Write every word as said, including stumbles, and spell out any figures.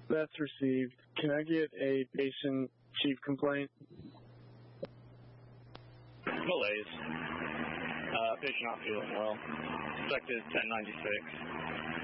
That's received. Can I get a patient chief complaint? Malaise. Uh, patient not feeling well. Suspect is ten ninety-six.